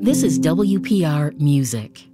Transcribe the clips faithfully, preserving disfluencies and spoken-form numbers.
This is W P R Music.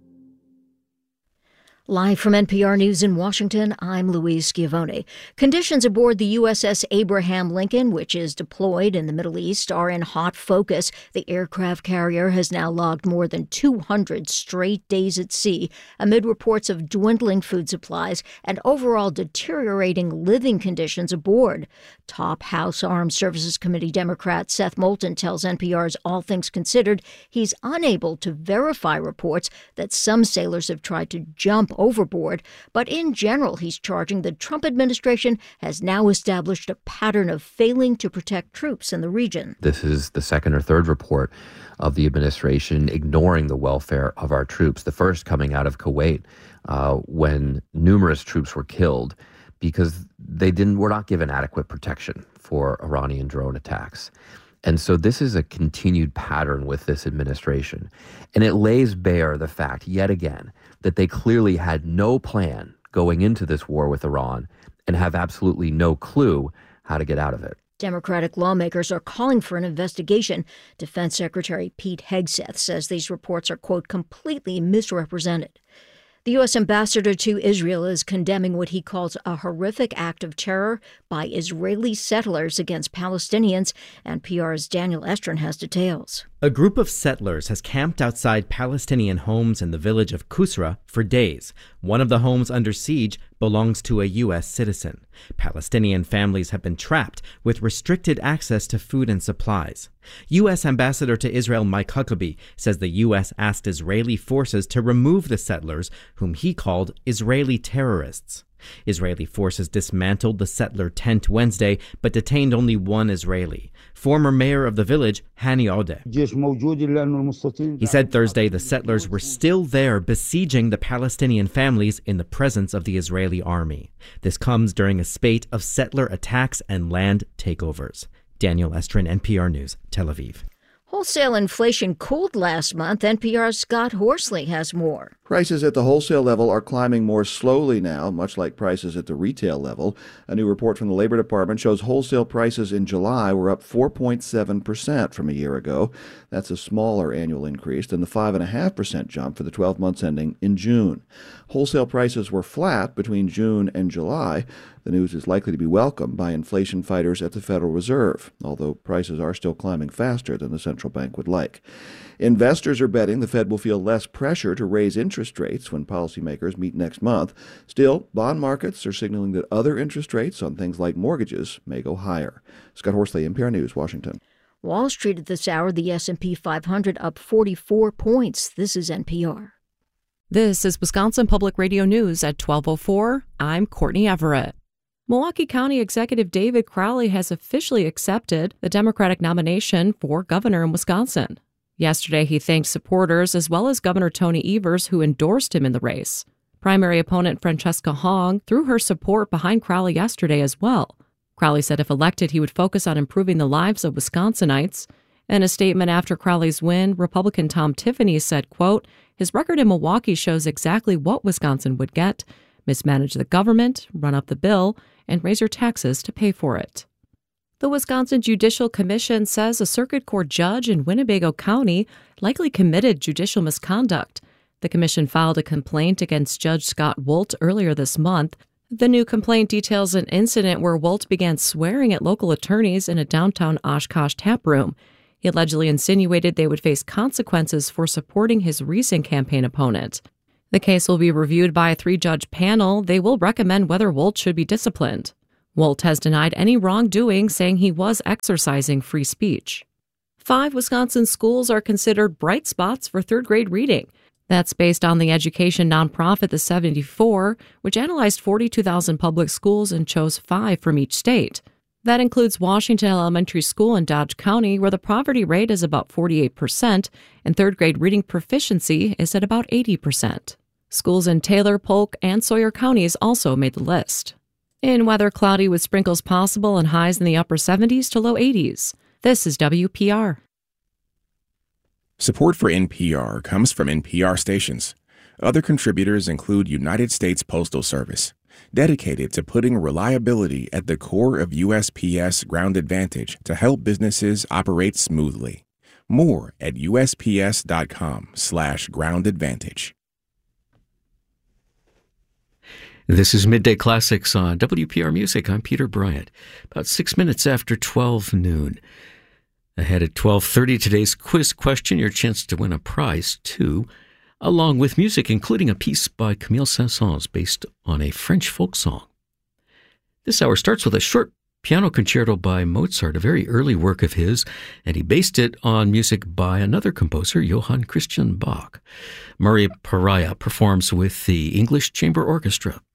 Live from N P R News in Washington, I'm Louise Schiavone. Conditions aboard the U S S Abraham Lincoln, which is deployed in the Middle East, are in hot focus. The aircraft carrier has now logged more than two hundred straight days at sea, amid reports of dwindling food supplies and overall deteriorating living conditions aboard. Top House Armed Services Committee Democrat Seth Moulton tells N P R's All Things Considered he's unable to verify reports that some sailors have tried to jump overboard, but in general, he's charging the Trump administration has now established a pattern of failing to protect troops in the region. This is the second or third report of the administration ignoring the welfare of our troops. The first coming out of Kuwait, uh, when numerous troops were killed because they didn't were not given adequate protection for Iranian drone attacks. And so this is a continued pattern with this administration. And it lays bare the fact, yet again, that they clearly had no plan going into this war with Iran and have absolutely no clue how to get out of it. Democratic lawmakers are calling for an investigation. Defense Secretary Pete Hegseth says these reports are, quote, completely misrepresented. The U S ambassador to Israel is condemning what he calls a horrific act of terror by Israeli settlers against Palestinians. N P R's Daniel Estrin has details. A group of settlers has camped outside Palestinian homes in the village of Kusra for days. One of the homes under siege belongs to a U S citizen. Palestinian families have been trapped with restricted access to food and supplies. U S Ambassador to Israel Mike Huckabee says the U S asked Israeli forces to remove the settlers, whom he called Israeli terrorists. Israeli forces dismantled the settler tent Wednesday, but detained only one Israeli, former mayor of the village, Hani Odeh. He said Thursday the settlers were still there besieging the Palestinian families in the presence of the Israeli army. This comes during a spate of settler attacks and land takeovers. Daniel Estrin, N P R News, Tel Aviv. Wholesale inflation cooled last month. N P R's Scott Horsley has more. Prices at the wholesale level are climbing more slowly now, much like prices at the retail level. A new report from the Labor Department shows wholesale prices in July were up four point seven percent from a year ago. That's a smaller annual increase than the five point five percent jump for the twelve months ending in June. Wholesale prices were flat between June and July. The news is likely to be welcomed by inflation fighters at the Federal Reserve, although prices are still climbing faster than the central bank would like. Investors are betting the Fed will feel less pressure to raise interest rates when policymakers meet next month. Still, bond markets are signaling that other interest rates on things like mortgages may go higher. Scott Horsley, N P R News, Washington. Wall Street at this hour, the S and P five hundred up forty-four points. This is N P R. This is Wisconsin Public Radio News at twelve oh four. I'm Courtney Everett. Milwaukee County Executive David Crowley has officially accepted the Democratic nomination for governor in Wisconsin. Yesterday, he thanked supporters as well as Governor Tony Evers, who endorsed him in the race. Primary opponent Francesca Hong threw her support behind Crowley yesterday as well. Crowley said if elected, he would focus on improving the lives of Wisconsinites. In a statement after Crowley's win, Republican Tom Tiffany said, quote, his record in Milwaukee shows exactly what Wisconsin would get: mismanage the government, run up the bill, and raise your taxes to pay for it. The Wisconsin Judicial Commission says a circuit court judge in Winnebago County likely committed judicial misconduct. The commission filed a complaint against Judge Scott Wolt earlier this month. The new complaint details an incident where Wolt began swearing at local attorneys in a downtown Oshkosh tap room. He allegedly insinuated they would face consequences for supporting his recent campaign opponent. The case will be reviewed by a three-judge panel. They will recommend whether Wolt should be disciplined. Wolt has denied any wrongdoing, saying he was exercising free speech. Five Wisconsin schools are considered bright spots for third-grade reading. That's based on the education nonprofit The seventy-four, which analyzed forty-two thousand public schools and chose five from each state. That includes Washington Elementary School in Dodge County, where the poverty rate is about forty-eight percent, and third-grade reading proficiency is at about eighty percent. Schools in Taylor, Polk, and Sawyer counties also made the list. In weather, cloudy with sprinkles possible and highs in the upper seventies to low eighties. This is W P R. Support for N P R comes from N P R stations. Other contributors include United States Postal Service, dedicated to putting reliability at the core of U S P S Ground Advantage to help businesses operate smoothly. More at usps.com slash ground advantage. This is Midday Classics on W P R Music. I'm Peter Bryant. About six minutes after twelve noon. Ahead at twelve thirty, today's quiz question, your chance to win a prize, too, along with music, including a piece by Camille Saint-Saëns based on a French folk song. This hour starts with a short piano concerto by Mozart, a very early work of his, and he based it on music by another composer, Johann Christian Bach. Murray Pariah performs with the English Chamber Orchestra.